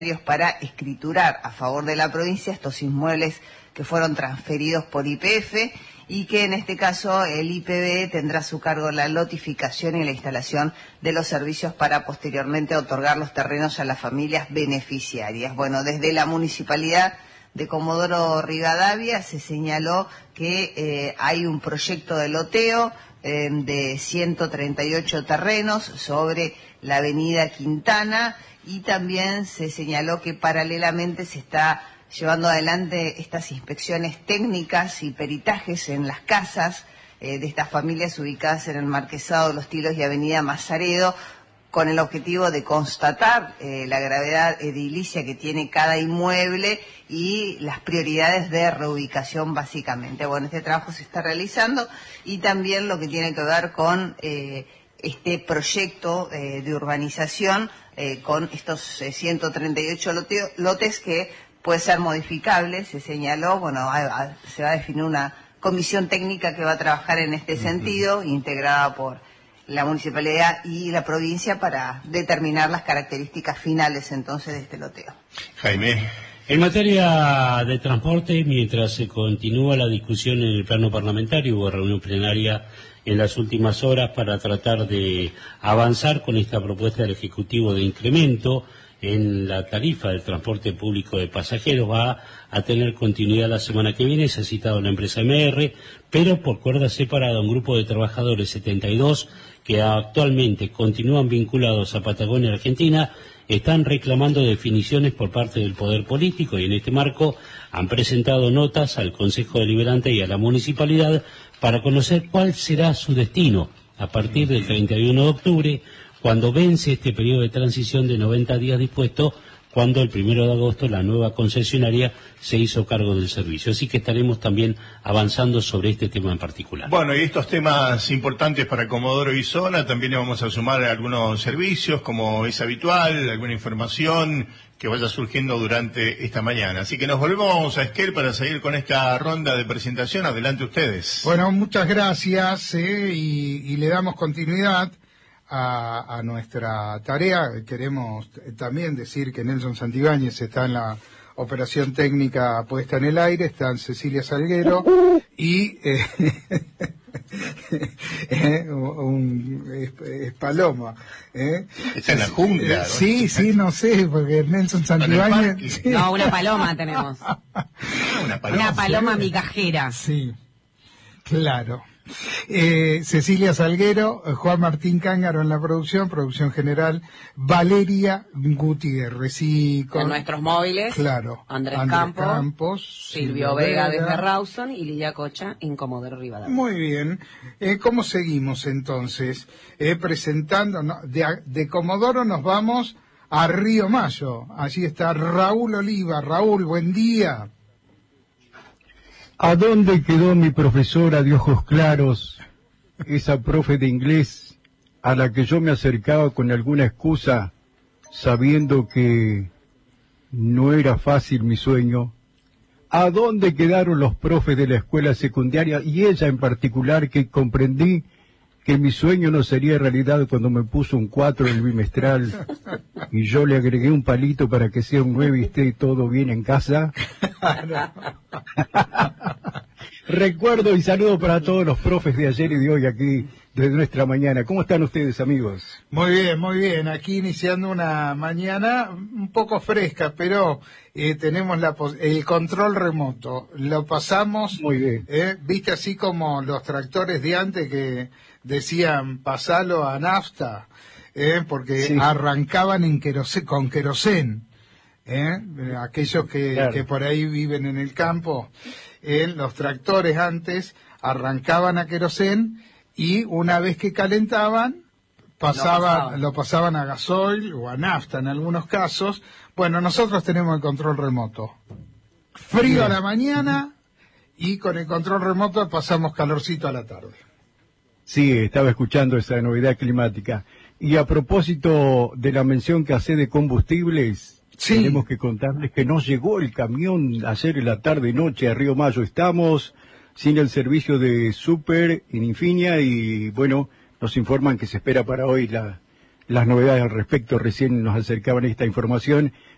para escriturar a favor de la provincia estos inmuebles que fueron transferidos por YPF y que en este caso el IPB tendrá a su cargo la lotificación y la instalación de los servicios para posteriormente otorgar los terrenos a las familias beneficiarias. Bueno, desde la Municipalidad de Comodoro Rivadavia se señaló que hay un proyecto de loteo de 138 terrenos sobre la avenida Quintana, y también se señaló que paralelamente se está llevando adelante estas inspecciones técnicas y peritajes en las casas de estas familias ubicadas en el Marquesado Los Tilos y avenida Mazaredo, con el objetivo de constatar la gravedad edilicia que tiene cada inmueble y las prioridades de reubicación básicamente. Bueno, este trabajo se está realizando y también lo que tiene que ver con este proyecto de urbanización con estos 138 lotes que puede ser modificable, se señaló. Bueno, se va a definir una comisión técnica que va a trabajar en este sentido, integrada por la municipalidad y la provincia para determinar las características finales entonces de este loteo. Jaime. En materia de transporte, mientras se continúa la discusión en el plano parlamentario, hubo reunión plenaria en las últimas horas para tratar de avanzar con esta propuesta del Ejecutivo de incremento en la tarifa del transporte público de pasajeros. Va a tener continuidad la semana que viene, se ha citado la empresa MR, pero por cuerda separada un grupo de trabajadores 72 que actualmente continúan vinculados a Patagonia Argentina están reclamando definiciones por parte del Poder Político y en este marco han presentado notas al Consejo Deliberante y a la Municipalidad para conocer cuál será su destino a partir del 31 de octubre, cuando vence este periodo de transición de 90 días dispuesto, cuando el 1 de agosto la nueva concesionaria se hizo cargo del servicio. Así que estaremos también avanzando sobre este tema en particular. Bueno, y estos temas importantes para Comodoro y zona, también vamos a sumar algunos servicios, como es habitual, alguna información que vaya surgiendo durante esta mañana. Así que nos volvemos a Esquel para seguir con esta ronda de presentación. Adelante ustedes. Bueno, muchas gracias y le damos continuidad a nuestra tarea. Queremos también decir que Nelson Santibáñez está en la operación técnica puesta en el aire, está Cecilia Salguero y es Paloma. Está en la jungla, ¿no? Sí, no sé, porque Nelson Santibáñez... Sí. No, una paloma tenemos. Una paloma migajera. Sí, claro. Cecilia Salguero, Juan Martín Cángaro en la producción general, Valeria Gutiérrez y con nuestros móviles, claro, Andrés Campos, Silvio Vega desde Rawson y Lidia Cocha en Comodoro Rivadavia. Muy bien. ¿Cómo seguimos entonces? Presentando, de Comodoro nos vamos a Río Mayo. Allí está Raúl Oliva. Raúl, buen día. ¿A dónde quedó mi profesora de ojos claros, esa profe de inglés a la que yo me acercaba con alguna excusa, sabiendo que no era fácil mi sueño? ¿A dónde quedaron los profes de la escuela secundaria y ella en particular, que comprendí que mi sueño no sería realidad cuando me puso un 4 en el bimestral y yo le agregué un palito para que sea un 9 y esté todo bien en casa? Recuerdo y saludo para todos los profes de ayer y de hoy aquí desde nuestra mañana. ¿Cómo están ustedes, amigos? Muy bien. Aquí iniciando una mañana un poco fresca, pero tenemos el control remoto. Lo pasamos. Muy bien. ¿Viste? Así como los tractores de antes que decían pasalo a nafta, porque sí, arrancaban con querosén. Aquellos claro, que por ahí viven en el campo, los tractores antes arrancaban a querosén y una vez que calentaban lo pasaban a gasoil o a nafta en algunos casos. Bueno, nosotros tenemos el control remoto. Frío a la mañana y con el control remoto pasamos calorcito a la tarde. Sí, estaba escuchando esa novedad climática. Y a propósito de la mención que hace de combustibles, sí, tenemos que contarles que nos llegó el camión ayer en la tarde y noche a Río Mayo. Estamos sin el servicio de Super en Infinia y bueno, nos informan que se espera para hoy las novedades al respecto. Recién nos acercaban esta información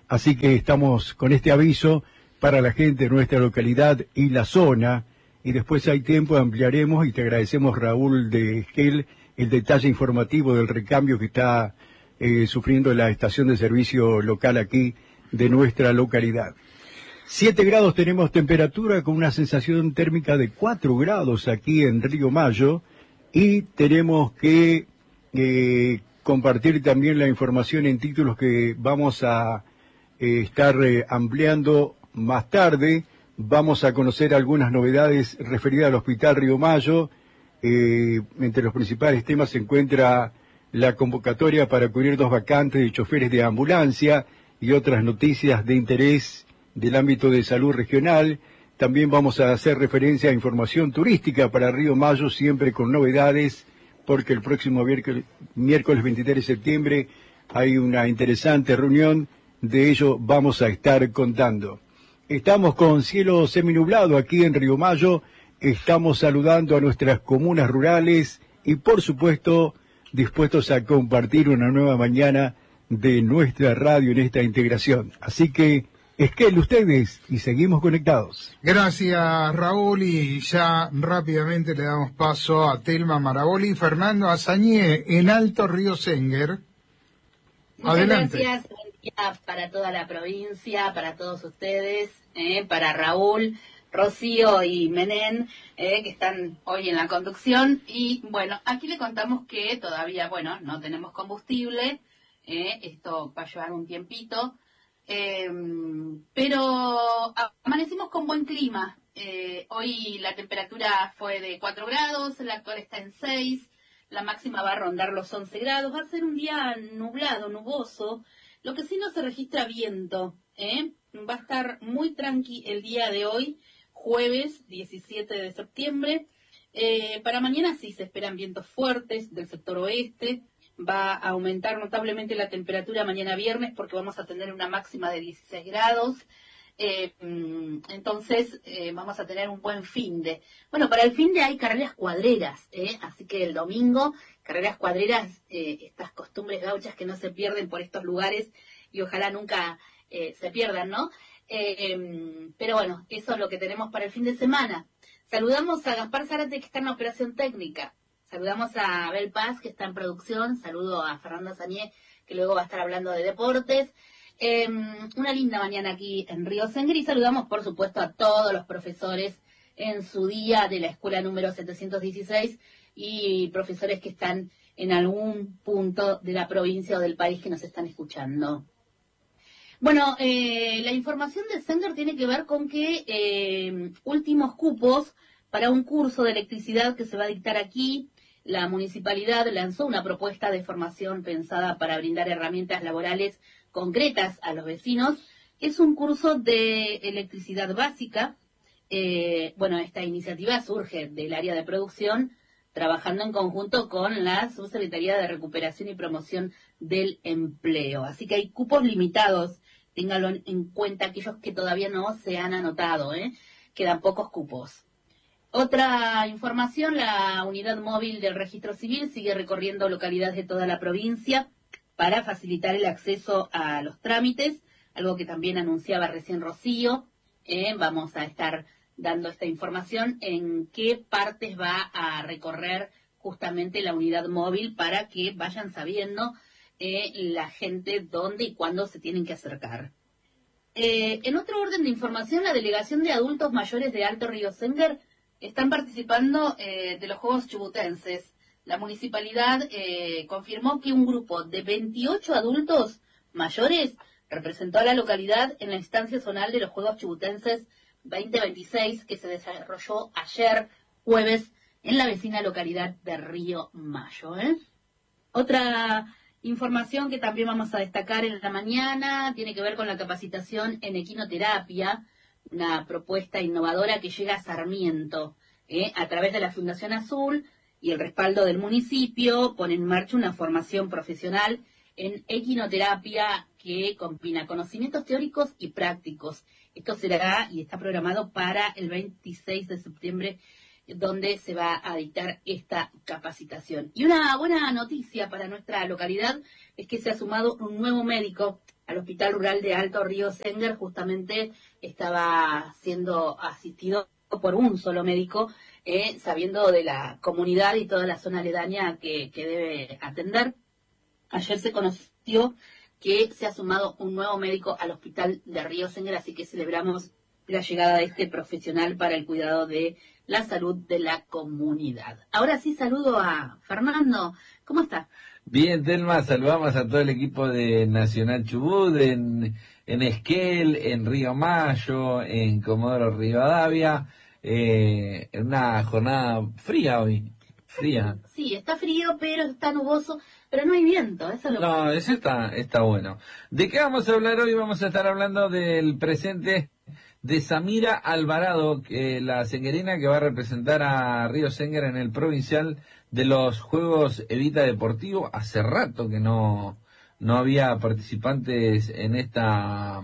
Así que estamos con este aviso para la gente de nuestra localidad y la zona, y después hay tiempo, ampliaremos, y te agradecemos, Raúl de Esquel, el detalle informativo del recambio que está sufriendo la estación de servicio local aquí de nuestra localidad. 7 grados tenemos temperatura con una sensación térmica de 4 grados aquí en Río Mayo, y tenemos que compartir también la información en títulos que vamos a estar ampliando más tarde. Vamos a conocer algunas novedades referidas al Hospital Río Mayo. Entre los principales temas se encuentra la convocatoria para cubrir 2 vacantes de choferes de ambulancia y otras noticias de interés del ámbito de salud regional. También vamos a hacer referencia a información turística para Río Mayo, siempre con novedades, porque el próximo miércoles 23 de septiembre hay una interesante reunión. De ello vamos a estar contando. Estamos con cielo seminublado aquí en Río Mayo, estamos saludando a nuestras comunas rurales y, por supuesto, dispuestos a compartir una nueva mañana de nuestra radio en esta integración. Así que, Esquel, ustedes, y seguimos conectados. Gracias, Raúl, y ya rápidamente le damos paso a Telma Maraboli y Fernando Azañé en Alto Río Senguer. Adelante. Muchas gracias. Buen día para toda la provincia, para todos ustedes, para Raúl, Rocío y Menén, que están hoy en la conducción. Y bueno, aquí le contamos que todavía, no tenemos combustible, esto va a llevar un tiempito, pero amanecimos con buen clima. Hoy la temperatura fue de 4 grados, la actual está en 6, la máxima va a rondar los 11 grados, va a ser un día nublado, nuboso, lo que sí no se registra viento, va a estar muy tranqui el día de hoy, jueves 17 de septiembre. Para mañana sí se esperan vientos fuertes del sector oeste, va a aumentar notablemente la temperatura mañana viernes porque vamos a tener una máxima de 16 grados, entonces vamos a tener un buen finde. Bueno, para el finde hay carreras cuadreras, así que el domingo, carreras cuadreras, estas costumbres gauchas que no se pierden por estos lugares y ojalá nunca se pierdan, ¿no? Pero bueno, eso es lo que tenemos para el fin de semana. Saludamos a Gaspar Zárate, que está en la operación técnica. Saludamos a Abel Paz, que está en producción. Saludo a Fernando Sañé, que luego va a estar hablando de deportes. Una linda mañana aquí en Río Senguer. Y saludamos, por supuesto, a todos los profesores en su día de la escuela número 716 y profesores que están en algún punto de la provincia o del país que nos están escuchando. Bueno, la información de Senguer tiene que ver con que últimos cupos para un curso de electricidad que se va a dictar aquí. La municipalidad lanzó una propuesta de formación pensada para brindar herramientas laborales concretas a los vecinos. Es un curso de electricidad básica. Esta iniciativa surge del área de producción, trabajando en conjunto con la Subsecretaría de Recuperación y Promoción del Empleo. Así que hay cupos limitados. Ténganlo en cuenta aquellos que todavía no se han anotado, quedan pocos cupos. Otra información, la unidad móvil del registro civil sigue recorriendo localidades de toda la provincia para facilitar el acceso a los trámites, algo que también anunciaba recién Rocío. Vamos a estar dando esta información en qué partes va a recorrer justamente la unidad móvil para que vayan sabiendo la gente dónde y cuándo se tienen que acercar. En otro orden de información, la delegación de adultos mayores de Alto Río Senguer están participando de los Juegos Chubutenses. La municipalidad confirmó que un grupo de 28 adultos mayores representó a la localidad en la instancia zonal de los Juegos Chubutenses 2026 que se desarrolló ayer, jueves, en la vecina localidad de Río Mayo. Otra información que también vamos a destacar en la mañana tiene que ver con la capacitación en equinoterapia, una propuesta innovadora que llega a Sarmiento, a través de la Fundación Azul y el respaldo del municipio, pone en marcha una formación profesional en equinoterapia que combina conocimientos teóricos y prácticos. Esto será y está programado para el 26 de septiembre, donde se va a dictar esta capacitación. Y una buena noticia para nuestra localidad es que se ha sumado un nuevo médico al Hospital Rural de Alto Río Senguer, justamente estaba siendo asistido por un solo médico, sabiendo de la comunidad y toda la zona aledaña que debe atender. Ayer se conoció que se ha sumado un nuevo médico al Hospital de Río Senguer, así que celebramos la llegada de este profesional para el cuidado de la salud de la comunidad. Ahora sí saludo a Fernando. ¿Cómo está? Bien, Telma, saludamos a todo el equipo de Nacional Chubut, en Esquel, en Río Mayo, en Comodoro Rivadavia, en una jornada fría hoy, fría. Sí, está frío, pero está nuboso, pero no hay viento, eso es lo No, eso está bueno. ¿De qué vamos a hablar hoy? Vamos a estar hablando del presente de Samira Alvarado, la senguerina que va a representar a Río Senguer en el provincial de los Juegos Evita Deportivo. Hace rato que no había participantes en esta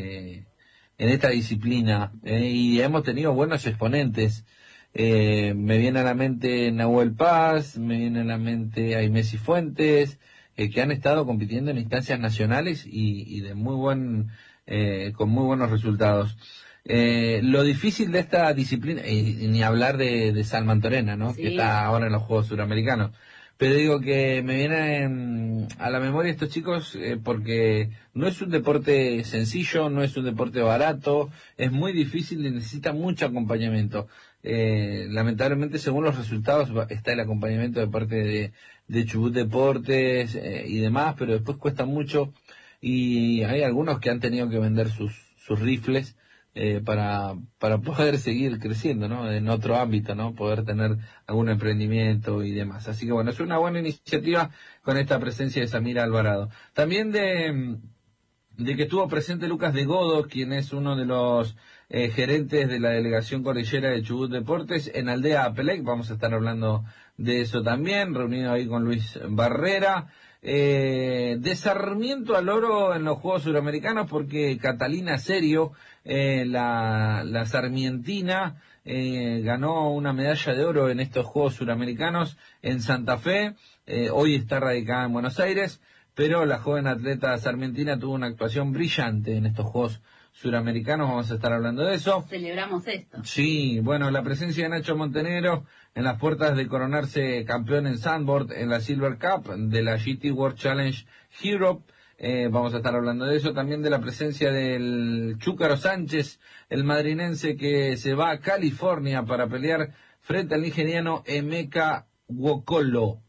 disciplina, y hemos tenido buenos exponentes. Me viene a la mente Nahuel Paz, me viene a la mente Aimé Cifuentes, que han estado compitiendo en instancias nacionales y de con muy buenos resultados. Lo difícil de esta disciplina, y ni hablar de Salma Antorena, ¿no? Sí. Que está ahora en los Juegos Suramericanos. Pero digo que me vienen a la memoria estos chicos porque no es un deporte sencillo, no es un deporte barato, es muy difícil y necesita mucho acompañamiento. Lamentablemente, según los resultados, está el acompañamiento de parte de Chubut Deportes y demás, pero después cuesta mucho y hay algunos que han tenido que vender sus rifles para poder seguir creciendo, ¿no? En otro ámbito, ¿no? Poder tener algún emprendimiento y demás. Así que bueno, es una buena iniciativa con esta presencia de Samira Alvarado. También de que estuvo presente Lucas de Godo, quien es uno de los gerentes de la delegación cordillera de Chubut Deportes en Aldea Apelec. Vamos a estar hablando de eso también, reunido ahí con Luis Barrera. De Sarmiento al Oro en los Juegos Suramericanos, porque Catalina Serio, la sarmientina, ganó una medalla de oro en estos Juegos Suramericanos en Santa Fe. Hoy está radicada en Buenos Aires, pero la joven atleta sarmientina tuvo una actuación brillante en estos Juegos Suramericanos. Vamos a estar hablando de eso. Celebramos esto. Sí, bueno, la presencia de Nacho Montenegro en las puertas de coronarse campeón en sandboard en la Silver Cup de la GT World Challenge Europe. Vamos a estar hablando de eso. También de la presencia del Chúcaro Sánchez, el madrinense que se va a California para pelear frente al nigeriano Emeka Nwokolo.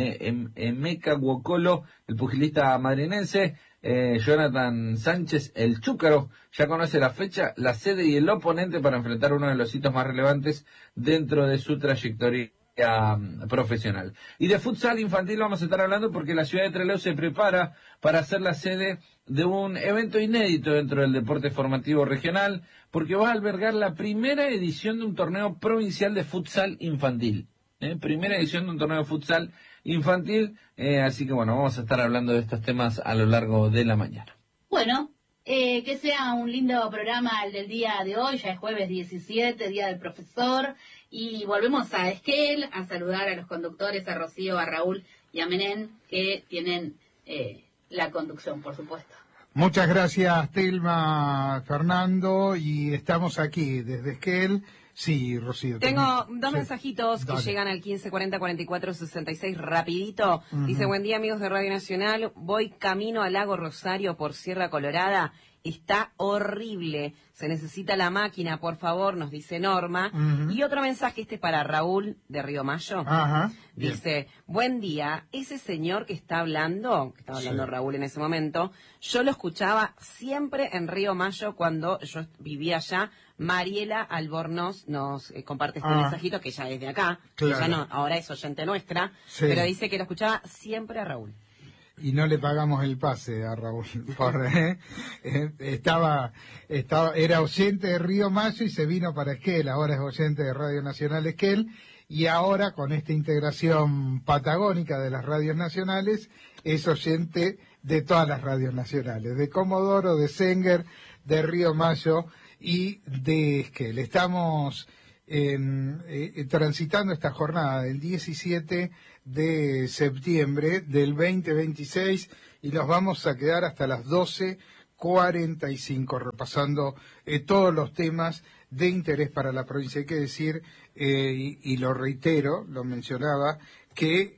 Emeka Nwokolo, el pugilista madrinense. Jonathan Sánchez, el Chúcaro, ya conoce la fecha, la sede y el oponente para enfrentar uno de los hitos más relevantes dentro de su trayectoria profesional. Y de futsal infantil vamos a estar hablando porque la ciudad de Trelew se prepara para ser la sede de un evento inédito dentro del deporte formativo regional, porque va a albergar la primera edición de un torneo provincial de futsal infantil. Primera edición de un torneo de futsal infantil, así que bueno, vamos a estar hablando de estos temas a lo largo de la mañana. Bueno, que sea un lindo programa el del día de hoy, ya es jueves 17, Día del Profesor, y volvemos a Esquel a saludar a los conductores, a Rocío, a Raúl y a Menén, que tienen la conducción, por supuesto. Muchas gracias, Telma, Fernando, y estamos aquí desde Esquel. Sí, Rocío. Tengo dos sí. mensajitos que llegan al 1540-4466 rapidito. Dice, buen día amigos de Radio Nacional, voy camino al Lago Rosario por Sierra Colorada, está horrible, se necesita la máquina, por favor, nos dice Norma. Y otro mensaje, este para Raúl de Río Mayo. Dice, buen día, ese señor que está hablando, que estaba hablando Raúl en ese momento, yo lo escuchaba siempre en Río Mayo cuando yo vivía allá. Mariela Albornoz nos comparte este mensajito, que ya es de acá, claro. Que ya no, ahora es oyente nuestra, pero dice que lo escuchaba siempre a Raúl. Y no le pagamos el pase a Raúl, era oyente de Río Mayo y se vino para Esquel, ahora es oyente de Radio Nacional Esquel, y ahora con esta integración patagónica de las radios nacionales, es oyente de todas las radios nacionales, de Comodoro, de Senguer, de Río Mayo y de Esquel. Estamos transitando esta jornada del 17 de septiembre del 2026 y nos vamos a quedar hasta las 12:45 repasando todos los temas de interés para la provincia. Hay que decir, y lo reitero, lo mencionaba, que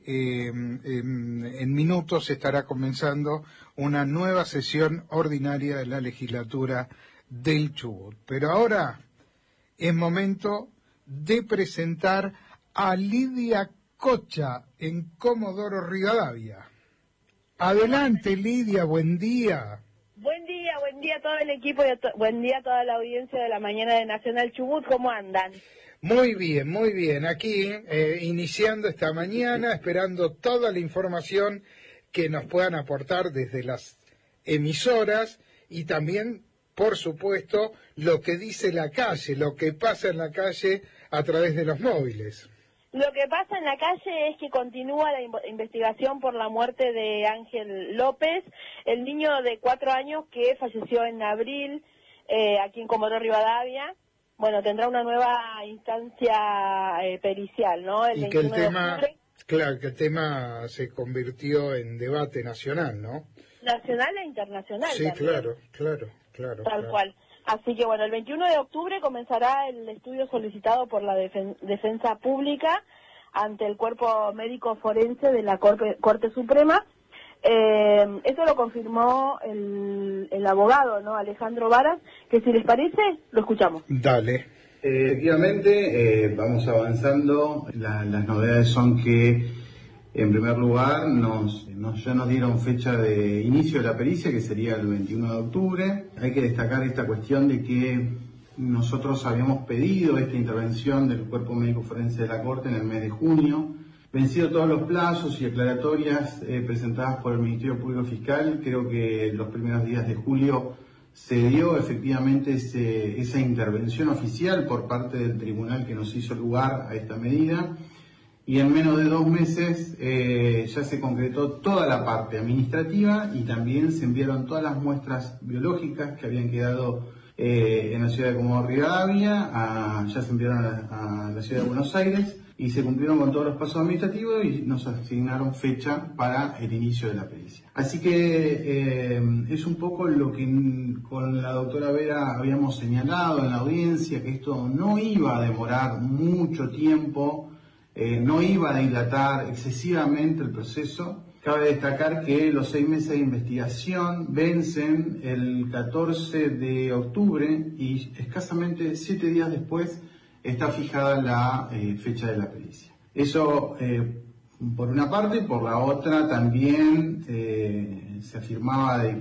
en minutos estará comenzando una nueva sesión ordinaria de la legislatura del Chubut. Pero ahora es momento de presentar a Lidia Cocha en Comodoro Rivadavia. Adelante, Lidia, buen día. Buen día a todo el equipo y buen día a toda la audiencia de la mañana de Nacional Chubut. ¿Cómo andan? Muy bien. Aquí iniciando esta mañana, esperando toda la información que nos puedan aportar desde las emisoras y también, por supuesto, lo que dice la calle, lo que pasa en la calle a través de los móviles. Lo que pasa en la calle es que continúa la investigación por la muerte de Ángel López, el niño de 4 años que falleció en abril aquí en Comodoro Rivadavia. Bueno, tendrá una nueva instancia pericial, ¿no? Y que el tema, claro, que el tema se convirtió en debate nacional, ¿no? Nacional e internacional. Sí, también. claro. Tal cual. Así que bueno, el 21 de octubre comenzará el estudio solicitado por la Defensa Pública ante el Cuerpo Médico Forense de la Corte Suprema. Eso lo confirmó el abogado, ¿no? Alejandro Varas, que si les parece, lo escuchamos. Dale. Efectivamente, vamos avanzando. Las novedades son que, en primer lugar, ya nos dieron fecha de inicio de la pericia, que sería el 21 de octubre. Hay que destacar esta cuestión de que nosotros habíamos pedido esta intervención del Cuerpo Médico Forense de la Corte en el mes de junio. Vencido todos los plazos y aclaratorias presentadas por el Ministerio Público Fiscal, creo que los primeros días de julio se dio efectivamente esa intervención oficial por parte del tribunal que nos hizo lugar a esta medida. Y en menos de 2 meses ya se concretó toda la parte administrativa y también se enviaron todas las muestras biológicas que habían quedado en la ciudad de Comodoro Rivadavia, ya se enviaron a la ciudad de Buenos Aires y se cumplieron con todos los pasos administrativos y nos asignaron fecha para el inicio de la pericia. Así que es un poco lo que con la doctora Vera habíamos señalado en la audiencia, que esto no iba a demorar mucho tiempo, no iba a dilatar excesivamente el proceso. Cabe destacar que los 6 meses de investigación vencen el 14 de octubre y escasamente 7 días después está fijada la fecha de la pericia. Eso por una parte, por la otra también se afirmaba de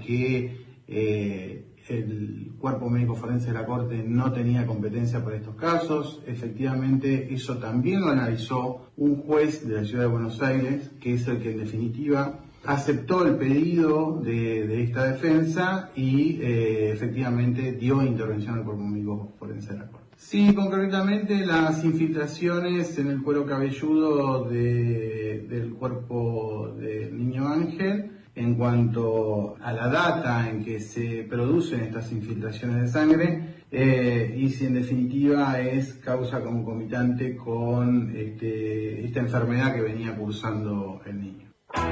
que el Cuerpo Médico Forense de la Corte no tenía competencia para estos casos. Efectivamente, eso también lo analizó un juez de la Ciudad de Buenos Aires, que es el que en definitiva aceptó el pedido de esta defensa y efectivamente dio intervención al Cuerpo Médico Forense de la Corte. Sí, concretamente las infiltraciones en el cuero cabelludo del cuerpo del niño Ángel. En cuanto a la data en que se producen estas infiltraciones de sangre y si en definitiva es causa concomitante con esta enfermedad que venía cursando el niño.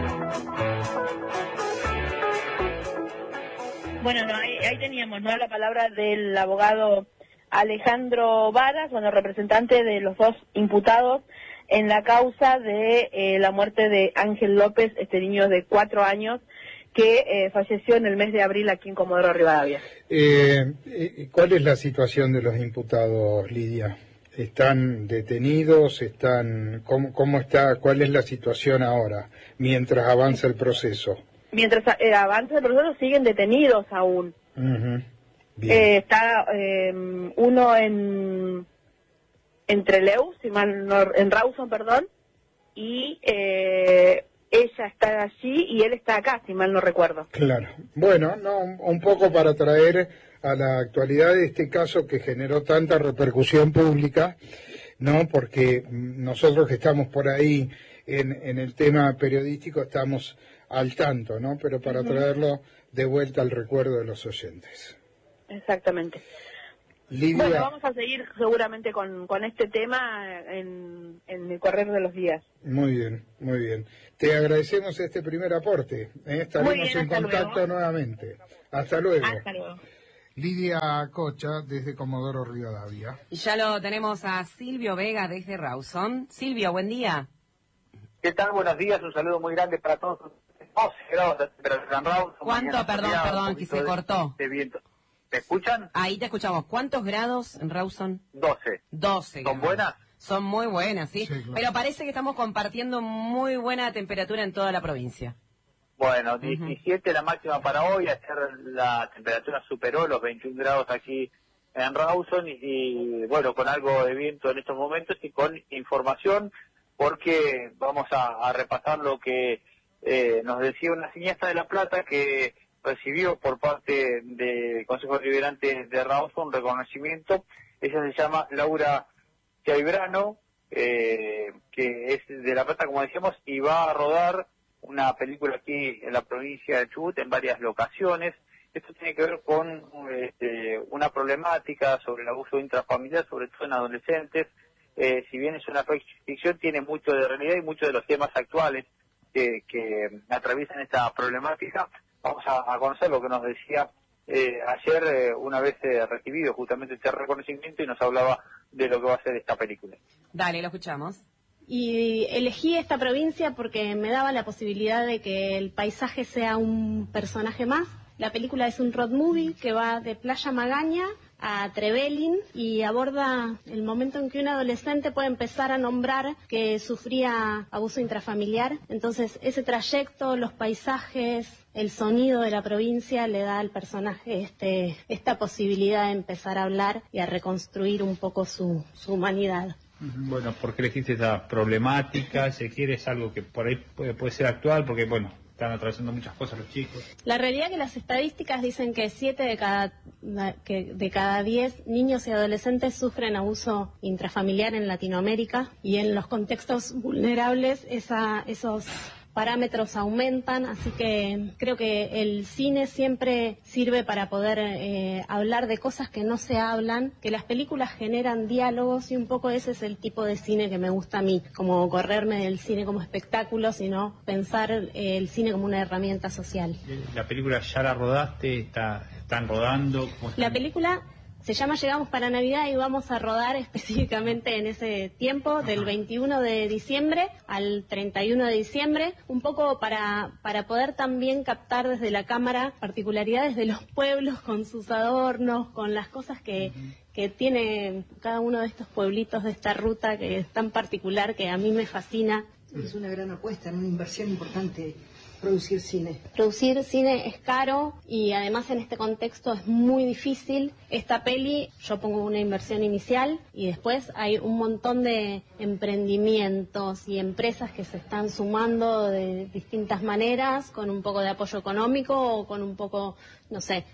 Bueno, ahí teníamos, ¿no?, la palabra del abogado Alejandro Varas, representante de los 2 imputados en la causa de la muerte de Ángel López, este niño de 4 años que falleció en el mes de abril aquí en Comodoro Rivadavia. ¿Cuál es la situación de los imputados, Lidia? ¿Están detenidos? ¿Cómo está? ¿Cuál es la situación ahora, mientras avanza el proceso? Mientras avanza el proceso siguen detenidos aún. Uh-huh. Está uno en Trelew, en Rawson, perdón, y ella está allí y él está acá, si mal no recuerdo. Claro. Bueno, un poco para traer a la actualidad de este caso que generó tanta repercusión pública, ¿no? Porque nosotros que estamos por ahí en el tema periodístico estamos al tanto, ¿no? Pero para traerlo de vuelta al recuerdo de los oyentes. Exactamente. Lidia. Bueno, vamos a seguir seguramente con este tema en el correr de los días. Muy bien, muy bien. Te agradecemos este primer aporte. Estaremos Muy bien, en contacto nuevamente. Hasta luego. Hasta luego. Lidia Cocha, desde Comodoro Rivadavia. Y ya lo tenemos a Silvio Vega desde Rawson. Silvio, buen día. ¿Qué tal? Buenos días, un saludo muy grande para todos. 12 grados de temperatura en Rawson. ¿Cuánto? Perdón, que se cortó. De viento. ¿Me escuchan? Ahí te escuchamos. ¿Cuántos grados en Rawson? 12. 12. ¿Son buenas? Son muy buenas, ¿sí? Sí, claro. Pero parece que estamos compartiendo muy buena temperatura en toda la provincia. Bueno, 17 la máxima para hoy. Ayer la temperatura superó los 21 grados aquí en Rawson y bueno, con algo de viento en estos momentos y con información, porque vamos a repasar lo que nos decía una cineasta de La Plata que recibió por parte del Consejo Deliberante de Rawson un reconocimiento. Ella se llama Laura Chaibrano, que es de La Plata, como decíamos, y va a rodar una película aquí en la provincia de Chubut en varias locaciones. Esto tiene que ver con una problemática sobre el abuso intrafamiliar, sobre todo en adolescentes. Si bien es una ficción, tiene mucho de realidad y muchos de los temas actuales que atraviesan esta problemática. Vamos a conocer lo que nos decía ayer, una vez recibido justamente este reconocimiento, y nos hablaba de lo que va a ser esta película. Dale, lo escuchamos. Y elegí esta provincia porque me daba la posibilidad de que el paisaje sea un personaje más. La película es un road movie que va de Playa Magaña a Trevelin y aborda el momento en que un adolescente puede empezar a nombrar que sufría abuso intrafamiliar. Entonces, ese trayecto, los paisajes, el sonido de la provincia le da al personaje esta posibilidad de empezar a hablar y a reconstruir un poco su humanidad. Bueno, ¿por qué elegiste esta problemática? Si quieres, algo que por ahí puede ser actual, porque bueno, están atravesando muchas cosas los chicos. La realidad es que las estadísticas dicen que 7 de cada 10 niños y adolescentes sufren abuso intrafamiliar en Latinoamérica, y en los contextos vulnerables esos parámetros aumentan, así que creo que el cine siempre sirve para poder hablar de cosas que no se hablan, que las películas generan diálogos, y un poco ese es el tipo de cine que me gusta a mí, como correrme del cine como espectáculo, sino pensar el cine como una herramienta social. ¿La película ya la rodaste? ¿Están rodando? La película se llama Llegamos para Navidad y vamos a rodar específicamente en ese tiempo, del 21 de diciembre al 31 de diciembre, un poco para poder también captar desde la cámara particularidades de los pueblos, con sus adornos, con las cosas que tiene cada uno de estos pueblitos de esta ruta, que es tan particular, que a mí me fascina. Es una gran apuesta, una inversión importante. Producir cine. Producir cine es caro y además en este contexto es muy difícil. Esta peli, yo pongo una inversión inicial y después hay un montón de emprendimientos y empresas que se están sumando de distintas maneras, con un poco de apoyo económico o con un poco, no sé,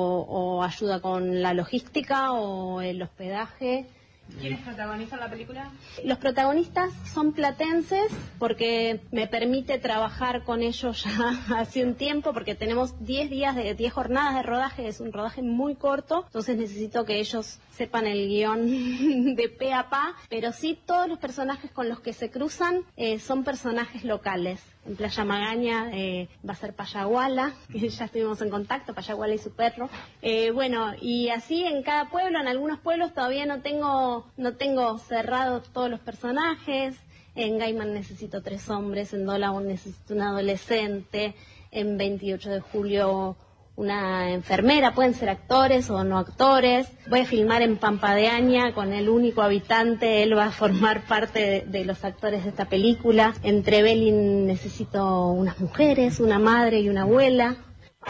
o ayuda con la logística o el hospedaje. ¿Quiénes protagonizan la película? Los protagonistas son platenses, porque me permite trabajar con ellos ya hace un tiempo, porque tenemos 10 jornadas de rodaje, es un rodaje muy corto, entonces necesito que ellos sepan el guión de pe a pa, pero sí todos los personajes con los que se cruzan son personajes locales. En Playa Magaña va a ser Payaguala, que ya estuvimos en contacto, Payaguala y su perro. Bueno, y así en cada pueblo, en algunos pueblos todavía no tengo cerrados todos los personajes. En Gaiman necesito 3 hombres, en Dolaun necesito un adolescente, en 28 de julio una enfermera, pueden ser actores o no actores. Voy a filmar en Pampa de Aña con el único habitante, él va a formar parte de los actores de esta película. En Trevelin necesito unas mujeres, una madre y una abuela.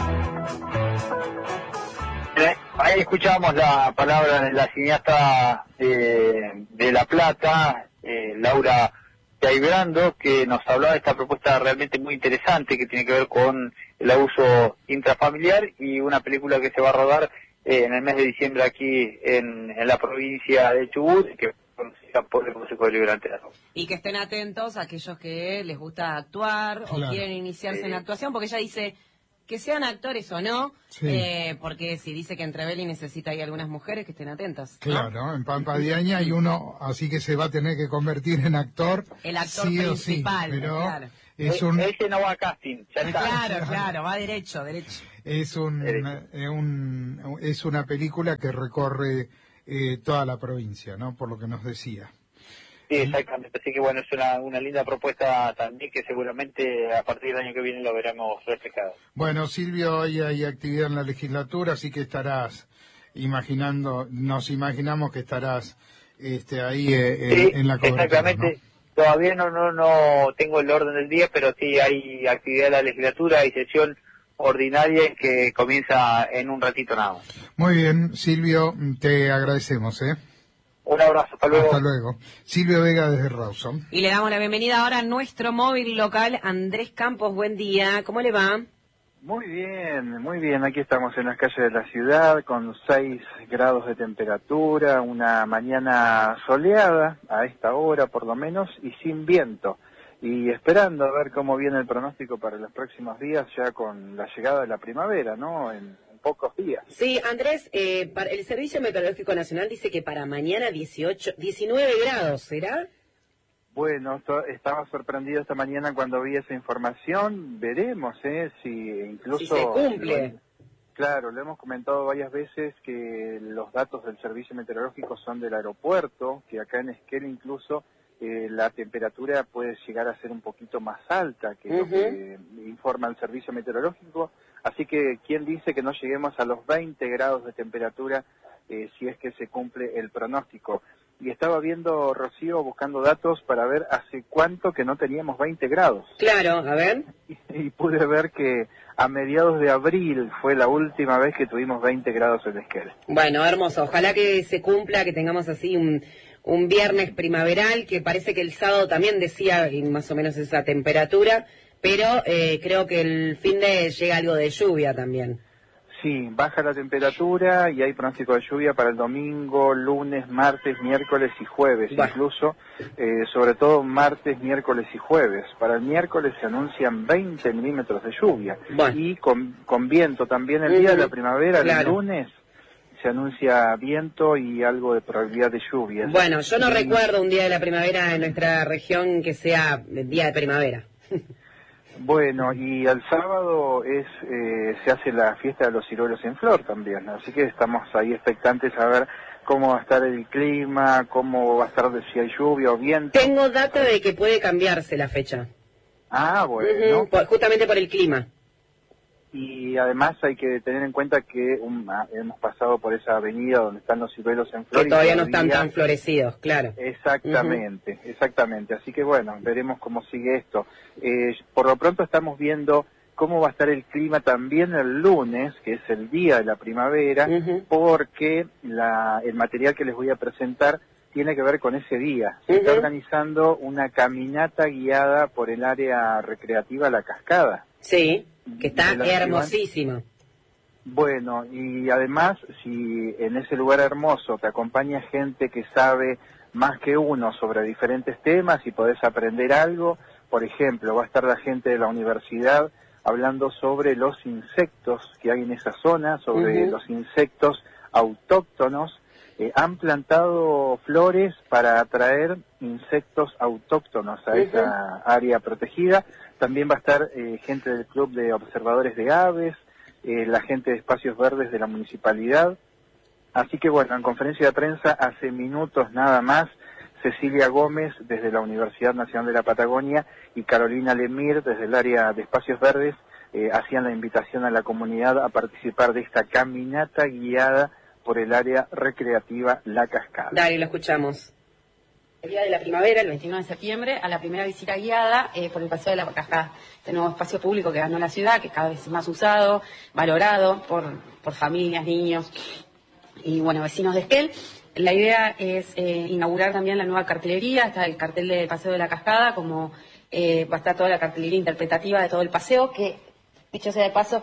Ahí escuchábamos la palabra de la cineasta de La Plata, Laura Chaibrano, que nos hablaba de esta propuesta realmente muy interesante que tiene que ver con el abuso intrafamiliar, y una película que se va a rodar en el mes de diciembre aquí en la provincia de Chubut, que conocida por el Consejo Deliberante. Y que estén atentos a aquellos que les gusta actuar o quieren iniciarse en la actuación, porque ella dice, que sean actores o no, Sí. porque si dice que en Trevelin necesita ahí algunas mujeres que estén atentas, ¿no? Claro, en Pampa de Aña hay uno, así que se va a tener que convertir en actor. El actor sí principal, o sí, pero claro. es un... Ese no va a casting, ya está. Claro, va derecho. Es es una película que recorre toda la provincia, ¿no? Por lo que nos decía. Sí, exactamente. Así que bueno, es una linda propuesta también que seguramente a partir del año que viene lo veremos reflejado. Bueno, Silvio, hoy hay actividad en la legislatura, así que estarás nos imaginamos que estarás ahí Sí, en la cobertura, exactamente. Todavía no tengo el orden del día, pero sí hay actividad en la legislatura, hay sesión ordinaria que comienza en un ratito nada más. ¿no? Muy bien, Silvio, te agradecemos, ¿eh? Un abrazo, hasta luego. Hasta luego. Silvio Vega desde Rawson. Y le damos la bienvenida ahora a nuestro móvil local, Andrés Campos. Buen día, ¿cómo le va? Muy bien. Aquí estamos en las calles de la ciudad con 6 grados de temperatura, una mañana soleada a esta hora por lo menos y sin viento. Y esperando a ver cómo viene el pronóstico para los próximos días ya con la llegada de la primavera, ¿no? En pocos días. Sí, Andrés, el Servicio Meteorológico Nacional dice que para mañana 19 grados, ¿será? Bueno, estaba sorprendido esta mañana cuando vi esa información. Veremos, si incluso... Si se cumple. Claro, lo hemos comentado varias veces que los datos del servicio meteorológico son del aeropuerto, que acá en Esquel incluso la temperatura puede llegar a ser un poquito más alta que lo que informa el servicio meteorológico. Así que, ¿quién dice que no lleguemos a los 20 grados de temperatura si es que se cumple el pronóstico? Y estaba viendo, Rocío, buscando datos para ver hace cuánto que no teníamos 20 grados. Claro, a ver. Y pude ver que a mediados de abril fue la última vez que tuvimos 20 grados en Esquel. Bueno, hermoso. Ojalá que se cumpla, que tengamos así un viernes primaveral, que parece que el sábado también decía más o menos esa temperatura, pero creo que el fin de llega algo de lluvia también. Sí, baja la temperatura y hay pronóstico de lluvia para el domingo, lunes, martes, miércoles y jueves, incluso, sobre todo martes, miércoles y jueves. Para el miércoles se anuncian 20 milímetros de lluvia y con viento también el día de la primavera, el lunes, se anuncia viento y algo de probabilidad de lluvia. Bueno, yo no recuerdo un día de la primavera en nuestra región que sea día de primavera. Bueno, y el sábado se hace la fiesta de los ciruelos en flor también, así que estamos ahí expectantes a ver cómo va a estar el clima, cómo va a estar si hay lluvia o viento. Tengo data de que puede cambiarse la fecha. Ah, bueno. Justamente por el clima. Y además hay que tener en cuenta que hemos pasado por esa avenida donde están los ciruelos en flor. Que todavía no están tan florecidos, claro. Exactamente. Así que bueno, veremos cómo sigue esto. Por lo pronto estamos viendo cómo va a estar el clima también el lunes, que es el día de la primavera, porque el material que les voy a presentar tiene que ver con ese día. Se está organizando una caminata guiada por el área recreativa La Cascada. Sí, que está hermosísima. Bueno, y además, si en ese lugar hermoso te acompaña gente que sabe más que uno sobre diferentes temas y podés aprender algo, por ejemplo, va a estar la gente de la universidad hablando sobre los insectos que hay en esa zona, sobre los insectos autóctonos. Han plantado flores para atraer insectos autóctonos a esa área protegida. También va a estar gente del Club de Observadores de Aves, la gente de Espacios Verdes de la Municipalidad. Así que bueno, en conferencia de prensa hace minutos nada más, Cecilia Gómez desde la Universidad Nacional de la Patagonia y Carolina Lemir desde el área de Espacios Verdes hacían la invitación a la comunidad a participar de esta caminata guiada por el área recreativa La Cascada. Dale, lo escuchamos. El día de la primavera, el 21 de septiembre, a la primera visita guiada por el Paseo de la Cascada, este nuevo espacio público que ganó la ciudad, que cada vez es más usado, valorado por familias, niños y bueno, vecinos de Esquel. La idea es inaugurar también la nueva cartelería, está el cartel del Paseo de la Cascada, como va a estar toda la cartelería interpretativa de todo el paseo, que dicho sea de paso,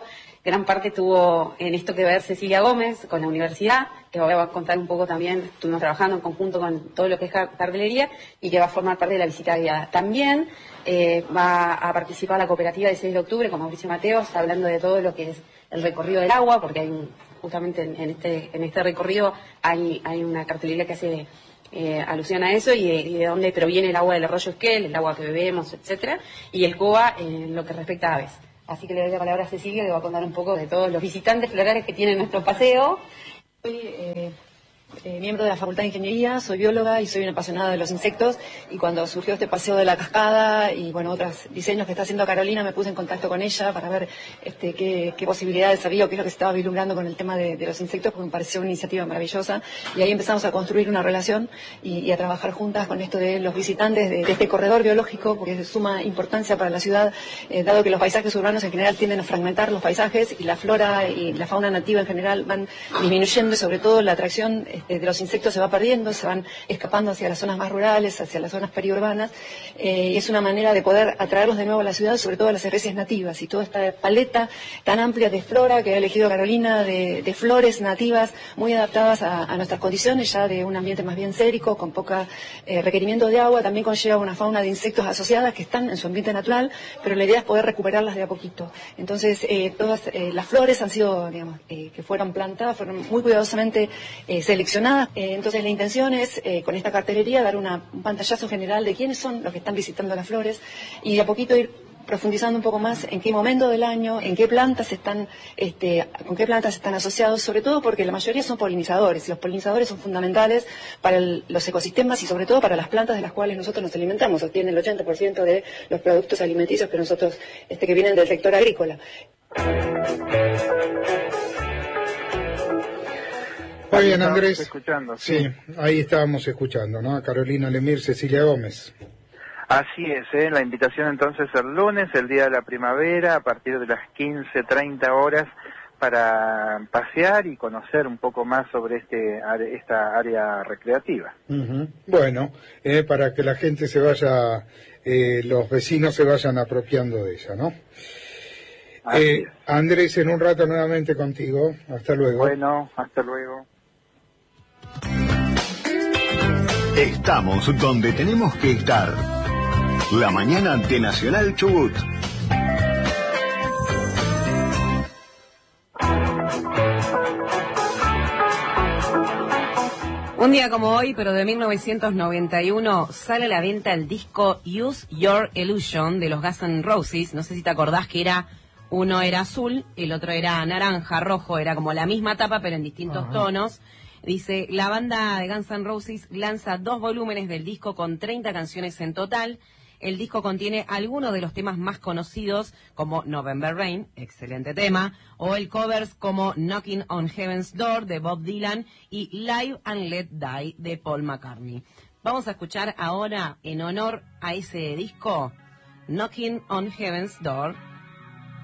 gran parte tuvo en esto que ver Cecilia Gómez con la universidad, que voy a contar un poco también, estuvimos trabajando en conjunto con todo lo que es cartelería y que va a formar parte de la visita guiada. También va a participar la cooperativa del 6 de octubre con Mauricio Mateos, hablando de todo lo que es el recorrido del agua, porque hay justamente en este recorrido hay una cartelería que hace alusión a eso y de dónde proviene el agua del arroyo Esquel, el agua que bebemos, etcétera, y el COA en lo que respecta a aves. Así que le doy la palabra a Cecilia, que va a contar un poco de todos los visitantes florales que tiene nuestro paseo. Soy miembro de la Facultad de Ingeniería, soy bióloga y soy una apasionada de los insectos, y cuando surgió este paseo de la cascada y bueno, otros diseños que está haciendo Carolina, me puse en contacto con ella para ver qué posibilidades había o qué es lo que se estaba vislumbrando con el tema de los insectos, porque me pareció una iniciativa maravillosa, y ahí empezamos a construir una relación y a trabajar juntas con esto de los visitantes de este corredor biológico, porque es de suma importancia para la ciudad, dado que los paisajes urbanos en general tienden a fragmentar los paisajes y la flora y la fauna nativa en general van disminuyendo, y sobre todo la atracción de los insectos se va perdiendo, se van escapando hacia las zonas más rurales, hacia las zonas periurbanas, y es una manera de poder atraerlos de nuevo a la ciudad, sobre todo a las especies nativas, y toda esta paleta tan amplia de flora que ha elegido Carolina, de flores nativas muy adaptadas a nuestras condiciones, ya de un ambiente más bien sérico, con poca requerimiento de agua, también conlleva una fauna de insectos asociadas que están en su ambiente natural, pero la idea es poder recuperarlas de a poquito. Entonces, todas las flores han sido, digamos, que fueron plantadas, fueron muy cuidadosamente seleccionadas. Entonces la intención es, con esta cartelería, dar un pantallazo general de quiénes son los que están visitando las flores y de a poquito ir profundizando un poco más en qué momento del año, en qué plantas están, con qué plantas están asociados, sobre todo porque la mayoría son polinizadores, y los polinizadores son fundamentales para los ecosistemas y sobre todo para las plantas de las cuales nosotros nos alimentamos, obtienen el 80% de los productos alimenticios que nosotros, que vienen del sector agrícola. Está bien, Andrés. Escuchando, sí, ahí estábamos escuchando, ¿no? A Carolina Lemir, Cecilia Gómez. Así es, la invitación entonces el lunes, el día de la primavera, a partir de las 15:30 horas, para pasear y conocer un poco más sobre esta área recreativa. Bueno, para que la gente se vaya, los vecinos se vayan apropiando de ella, ¿no? Andrés, en un rato nuevamente contigo. Hasta luego. Bueno, hasta luego. Estamos donde tenemos que estar. La mañana de Nacional Chubut. Un día como hoy, pero de 1991, sale a la venta el disco Use Your Illusion de los Guns N' Roses. No sé si te acordás que uno era azul, el otro era naranja, rojo, era como la misma tapa pero en distintos tonos. Dice, la banda de Guns N' Roses lanza 2 volúmenes del disco con 30 canciones en total. El disco contiene algunos de los temas más conocidos, como November Rain, excelente tema, o el covers como Knocking on Heaven's Door de Bob Dylan y Live and Let Die de Paul McCartney. Vamos a escuchar ahora, en honor a ese disco, Knocking on Heaven's Door